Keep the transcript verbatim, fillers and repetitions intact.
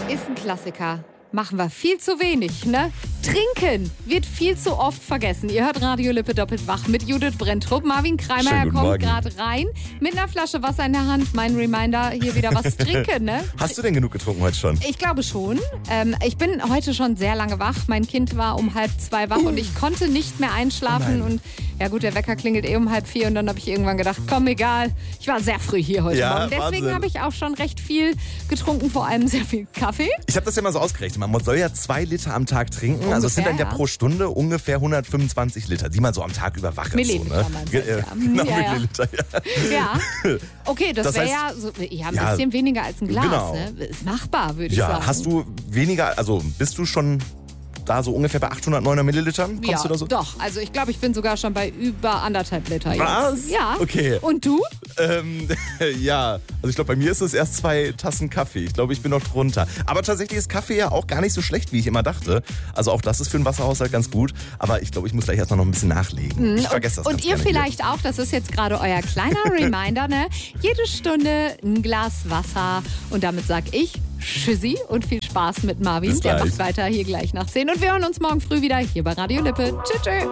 Ist ein Klassiker. Machen wir viel zu wenig, ne? Trinken wird viel zu oft vergessen. Ihr hört Radio Lippe doppelt wach mit Judith Brenntrup. Marvin Kreimer, er kommt gerade rein mit einer Flasche Wasser in der Hand. Mein Reminder, hier wieder was trinken, ne? Hast du denn genug getrunken heute schon? Ich glaube schon. Ähm, ich bin heute schon sehr lange wach. Mein Kind war um halb zwei wach uh. und ich konnte nicht mehr einschlafen. Oh und ja gut, der Wecker klingelt eh um halb vier und dann habe ich irgendwann gedacht, komm, egal. Ich war sehr früh hier heute ja, Morgen. Deswegen habe ich auch schon recht viel getrunken, vor allem sehr viel Kaffee. Ich habe das ja mal so ausgerechnet. Man soll ja zwei Liter am Tag trinken. Ungefähr, also es sind dann ja, ja pro Stunde ungefähr hundertfünfundzwanzig Liter, die man so am Tag über wach ist. Milliliter, so, ne? meinst du, Äh, ja. Genau, Ja, ja. Milliliter, ja. Ja, okay, das, Das wäre heißt, ja, so, ja ein ja, bisschen weniger als ein Glas. genau. Ne? Ist machbar, würde ich Ja, sagen. hast du weniger, also bist du schon da so ungefähr bei achthundertneun Millilitern? Kommst ja, du da so? Doch. Also ich glaube, ich bin sogar schon bei über anderthalb Liter jetzt. Was? Ja. Okay. Und du? Ähm, ja, also ich glaube, bei mir ist es erst zwei Tassen Kaffee. Ich glaube, ich bin noch drunter. Aber tatsächlich ist Kaffee ja auch gar nicht so schlecht, wie ich immer dachte. Also auch das ist für einen Wasserhaushalt ganz gut. Aber ich glaube, ich muss gleich erstmal noch ein bisschen nachlegen. Ich vergesse das Und ganz ihr gerne vielleicht auch, das ist jetzt gerade euer kleiner Reminder, ne? Jede Stunde ein Glas Wasser. Und damit sag ich Tschüssi und viel Spaß mit Marvin. Bis Der gleich. macht weiter hier gleich nach zehn. Und wir hören uns morgen früh wieder hier bei Radio Lippe. Tschüss, tschüss.